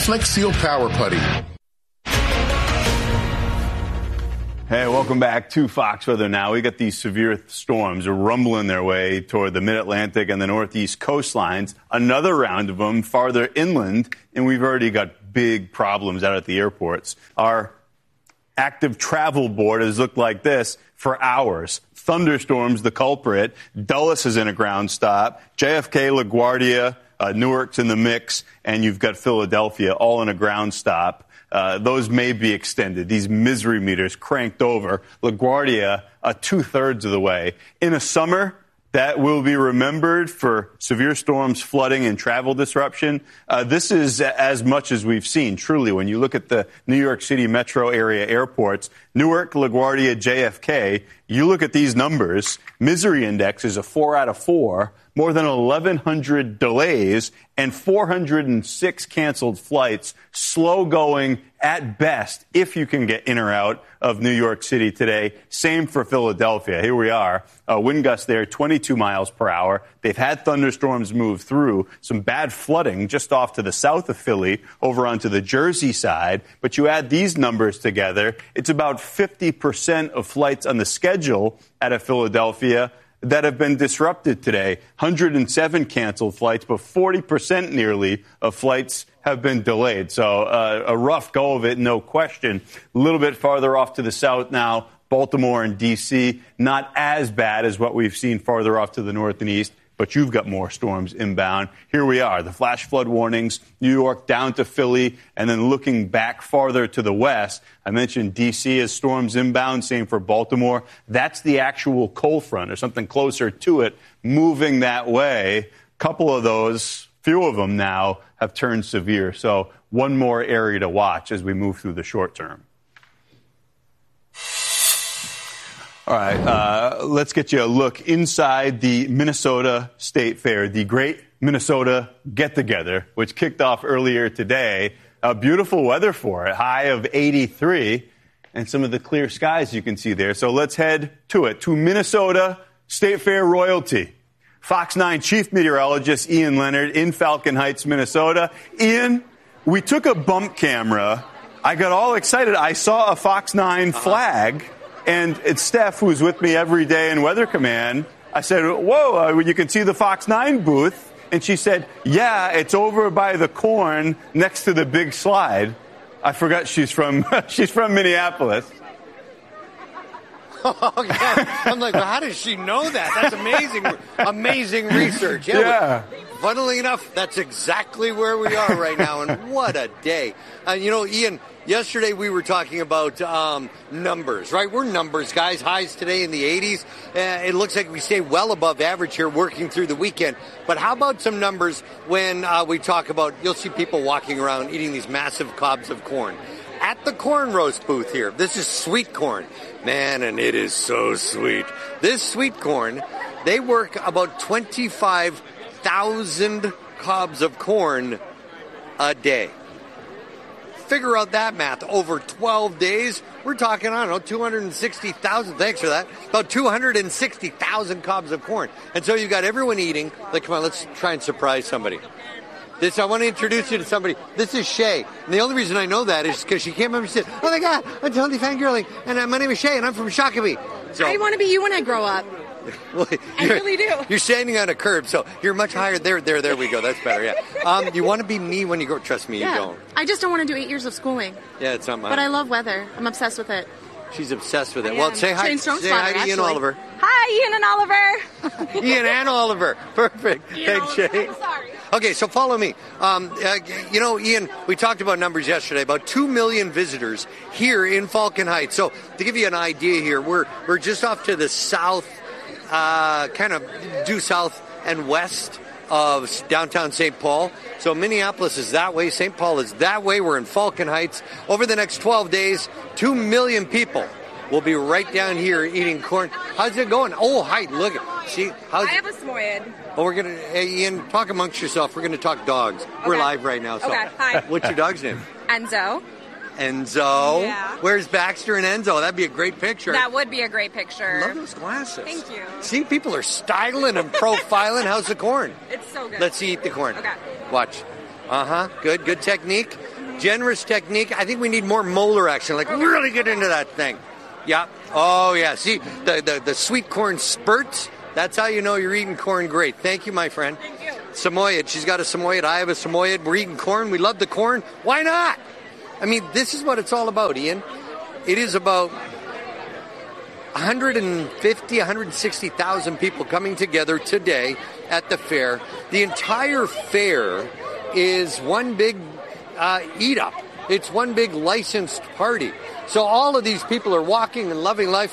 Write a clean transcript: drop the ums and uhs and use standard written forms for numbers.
Flex Seal Power Putty. Hey, welcome back to Fox Weather Now. We got these severe storms rumbling their way toward the mid-Atlantic and the northeast coastlines. Another round of them farther inland, and we've already got big problems out at the airports. Our active travel board has looked like this for hours. Thunderstorms, the culprit. Dulles is in a ground stop. JFK, LaGuardia, Newark's in the mix, and you've got Philadelphia all in a ground stop. Those may be extended. These misery meters cranked over. LaGuardia, 2/3 of the way. In a summer that will be remembered for severe storms, flooding, and travel disruption. This is as much as we've seen, truly. When you look at the New York City metro area airports, Newark, LaGuardia, JFK, you look at these numbers, misery index is a 4 out of 4, more than 1,100 delays, and 406 canceled flights, slow going at best if you can get in or out of New York City today. Same for Philadelphia. Here we are. Wind gusts there, 22 miles per hour. They've had thunderstorms move through. Some bad flooding just off to the south of Philly, over onto the Jersey side. But you add these numbers together, it's about 50% of flights on the schedule out of Philadelphia that have been disrupted today. 107 canceled flights, but 40% nearly of flights have been delayed. So a rough go of it, no question. A little bit farther off to the south now, Baltimore and D.C., not as bad as what we've seen farther off to the north and east, but you've got more storms inbound. Here we are, the flash flood warnings, New York down to Philly, and then looking back farther to the west. I mentioned D.C. as storms inbound, same for Baltimore. That's the actual cold front or something closer to it moving that way. A couple of those, few of them now, have turned severe. So one more area to watch as we move through the short term. All right, let's get you a look inside the Minnesota State Fair, the Great Minnesota Get-Together, which kicked off earlier today. Beautiful weather for it, high of 83, and some of the clear skies you can see there. So let's head to it, to Minnesota State Fair royalty. Fox 9 chief meteorologist Ian Leonard in Falcon Heights, Minnesota. Ian, we took a bump camera. I got all excited. I saw a Fox 9 flag. And it's Steph, who's with me every day in Weather Command. I said, whoa, you can see the Fox 9 booth. And she said, yeah, it's over by the corn next to the big slide. I forgot she's from Minneapolis. Oh, yeah. I'm like, well, how does she know that? That's amazing. Amazing research. Yeah. Funnily enough, that's exactly where we are right now. And what a day. Ian, yesterday we were talking about numbers, right? We're numbers guys. Highs today in the 80s. It looks like we stay well above average here working through the weekend. But how about some numbers when we talk about, you'll see people walking around eating these massive cobs of corn. At the corn roast booth here, this is sweet corn. Man, and it is so sweet. This sweet corn, they work about 25,000 cobs of corn a day. Figure out that math. Over 12 days, we're talking, 260,000. Thanks for that. About 260,000 cobs of corn. And so you've got everyone eating. Like, come on, let's try and surprise somebody. I want to introduce you to somebody. This is Shay. And the only reason I know that is because she came up and said, oh my God, I'm totally fangirling. And my name is Shay, and I'm from Shakopee. So, I want to be you when I grow up. Well, I really do. You're standing on a curb, so you're much higher. There we go. That's better, yeah. You want to be me when you grow. Trust me, you don't. I just don't want to do 8 years of schooling. Yeah, it's not mine. But I love weather. I'm obsessed with it. She's obsessed with it. Well, say hi. Say hi to Ian Oliver. Hi, Ian and Oliver. Ian and Oliver. Perfect. Thanks, Shay. I'm sorry. Okay, so follow me. Ian, we talked about numbers yesterday, about 2 million visitors here in Falcon Heights. So to give you an idea here, we're just off to the south, kind of due south and west of downtown St. Paul. So Minneapolis is that way, St. Paul is that way. We're in Falcon Heights. Over the next 12 days, 2 million people will be right down here eating corn. How's it going? Oh, hi, look. See, I have a smoyed. Oh, Ian, talk amongst yourself. We're going to talk dogs. Okay. We're live right now. So. Okay, hi. What's your dog's name? Enzo. Enzo? Yeah. Where's Baxter and Enzo? That'd be a great picture. That would be a great picture. I love those glasses. Thank you. See, people are styling and profiling. How's the corn? It's so good. Let's see, eat the corn. Okay. Watch. Good technique. Generous technique. I think we need more molar action. Like, really get into that thing. Yeah. Oh, yeah. See, the sweet corn spurts. That's how you know you're eating corn great. Thank you, my friend. Thank you. Samoyed. She's got a Samoyed. I have a Samoyed. We're eating corn. We love the corn. Why not? I mean, this is what it's all about, Ian. It is about 160,000 people coming together today at the fair. The entire fair is one big eat-up. It's one big licensed party. So all of these people are walking and loving life.